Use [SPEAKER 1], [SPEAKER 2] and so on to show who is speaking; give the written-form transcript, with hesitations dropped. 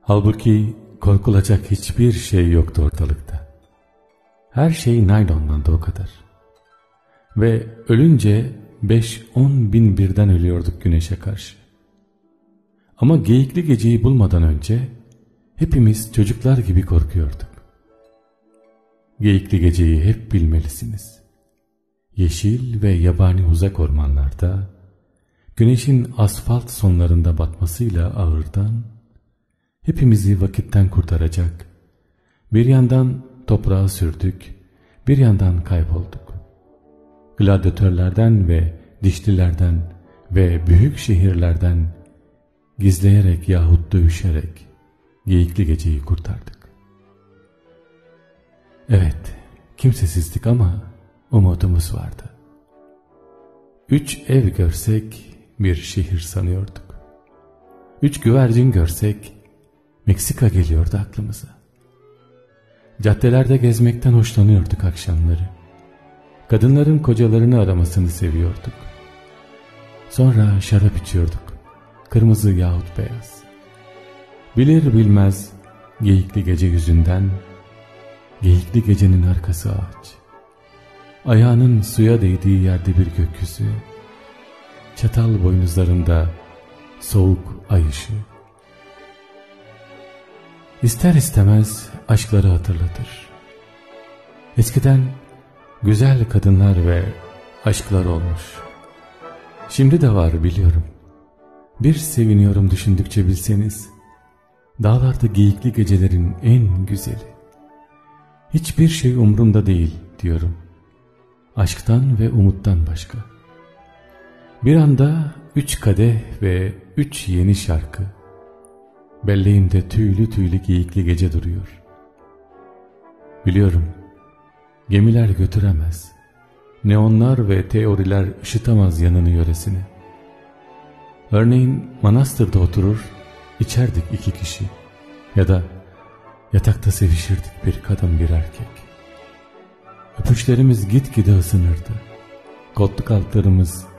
[SPEAKER 1] Halbuki korkulacak hiçbir şey yoktu ortalıkta. Her şey naylonlandı o kadar. Ve ölünce 5-10 bin birden ölüyorduk güneşe karşı. Ama geyikli geceyi bulmadan önce hepimiz çocuklar gibi korkuyorduk. Geyikli geceyi hep bilmelisiniz. Yeşil ve yabani uzak ormanlarda, güneşin asfalt sonlarında batmasıyla ağırdan, hepimizi vakitten kurtaracak, bir yandan toprağa sürdük, bir yandan kaybolduk. Gladyatörlerden ve dişlilerden ve büyük şehirlerden gizleyerek yahut dövüşerek geyikli geceyi kurtardık. Evet, kimsesizdik ama umudumuz vardı. 3 ev görsek bir şehir sanıyorduk. 3 güvercin görsek Meksika geliyordu aklımıza. Caddelerde gezmekten hoşlanıyorduk akşamları. Kadınların kocalarını aramasını seviyorduk. Sonra şarap içiyorduk. Kırmızı yahut beyaz. Bilir bilmez geyikli gece yüzünden, geyikli gecenin arkası ağaç. Ayağının suya değdiği yerde bir gökyüzü. Çatal boynuzlarında soğuk ay ışığı. İster istemez aşkları hatırlatır. Eskiden güzel kadınlar ve aşklar olmuş. Şimdi de var biliyorum. Bir seviniyorum düşündükçe bilseniz. Dağlarda geyikli gecelerin en güzeli. Hiçbir şey umurumda değil diyorum. Aşktan ve umuttan başka. Bir anda 3 kadeh ve 3 yeni şarkı. Belleğimde tüylü tüylü geyikli gece duruyor. Biliyorum, gemiler götüremez. Neonlar ve teoriler ışıtamaz yanını yöresini. Örneğin manastırda oturur, içerdik 2 kişi. Ya da yatakta sevişirdik bir kadın bir erkek. Öpüşlerimiz gitgide ısınırdı. Koltuk altlarımız